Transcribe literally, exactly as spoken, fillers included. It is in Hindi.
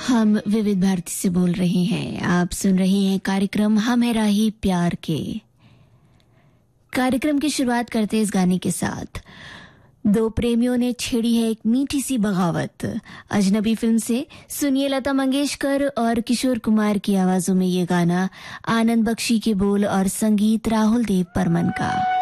हम विविध भारती से बोल रहे हैं। आप सुन रहे हैं कार्यक्रम हम है राही प्यार के। कार्यक्रम की शुरुआत करते हैं इस गाने के साथ। दो प्रेमियों ने छेड़ी है एक मीठी सी बगावत। अजनबी फिल्म से सुनिए लता मंगेशकर और किशोर कुमार की आवाजों में ये गाना, आनंद बख्शी के बोल और संगीत राहुल देव बर्मन का।